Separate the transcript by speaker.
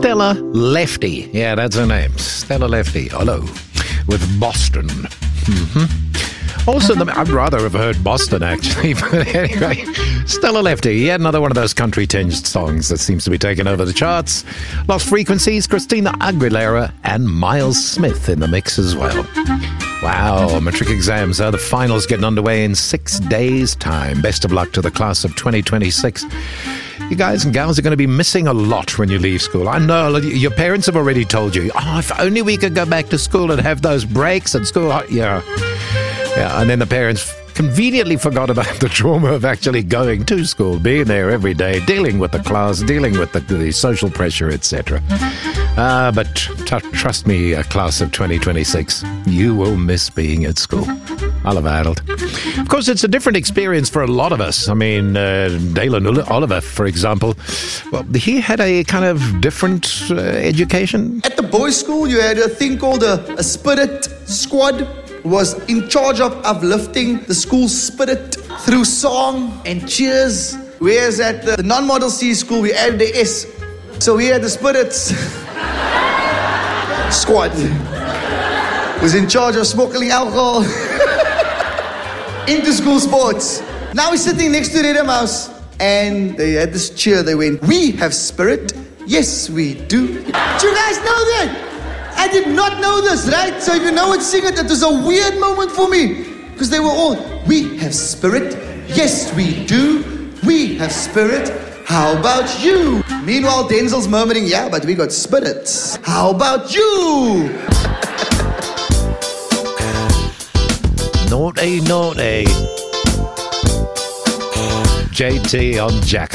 Speaker 1: Stella Lefty. Yeah, that's her name. Stella Lefty. Hello. With Boston. Also, I'd rather have heard Boston, actually. But anyway, Stella Lefty. Yet another one of those country-tinged songs that seems to be taking over the charts. Lost Frequencies, Christina Aguilera, and Miles Smith in the mix as well. Wow, matric exams are the finals getting underway in 6 days' time. Best of luck to the class of 2026. You guys and gals are going to be missing a lot when you leave school. I know your parents have already told you, if only we could go back to school and have those breaks at school. Yeah, and then the parents conveniently forgot about the trauma of actually going to school, being there every day, dealing with the class, dealing with the social pressure, etc. But trust me, class of 2026, you will miss being at school. I'll have addled. Of course, it's a different experience for a lot of us. I mean, Dalen Oliver, for example, well, he had a kind of different education.
Speaker 2: At the boys' school, you had a thing called a spirit squad. Was in charge of uplifting the school spirit through song and cheers. Whereas at the non-model C school, we added the S. So we had the spirits squad. Was in charge of smuggling alcohol into school sports. Now we're sitting next to Rhythm House, and they had this cheer. They went, "We have spirit. Yes, we do." Do you guys know that? I did not know this, right? So if you know it, sing it. It was a weird moment for me. Because they were all, "We have spirit. Yes, we do. We have spirit. How about you?" Meanwhile, Denzel's murmuring, "Yeah, but we got spirits. How about you?"
Speaker 1: Naughty, naughty. JT on Jack.